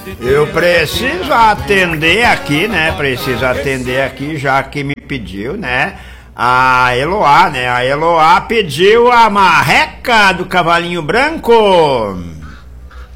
Eu preciso atender aqui, né? Preciso atender aqui, já que me pediu, né? A Eloá, né? A Eloá pediu a marreca do Cavalinho Branco.